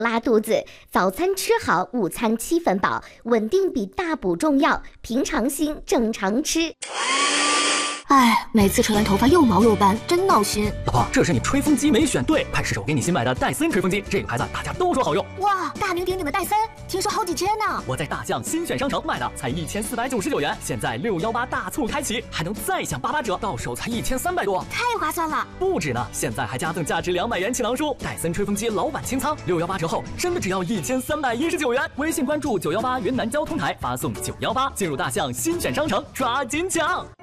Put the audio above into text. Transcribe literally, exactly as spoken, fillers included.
拉肚子。早餐吃好，午餐七分饱，稳定比大补重要。平常心，正常吃。 哎，每次吹完头发又毛又斑，真闹心。 老婆，这是你吹风机没选对，快试试我给你新买的戴森吹风机，这个牌子大家都说好用。 哇，大名鼎鼎的戴森，听说好几千呢。 我在大象新选商城买的，才一千四百九十九元，现在六幺八大促开启，还能再享八八折，到手才一千三百多， 太划算了。 不止呢，现在还加赠价值两百元气囊书，戴森吹风机老板清仓，六幺八折后真的只要一千三百一十九元。微信关注九幺八云南交通台，发送九幺八进入大象新选商城，抓紧抢。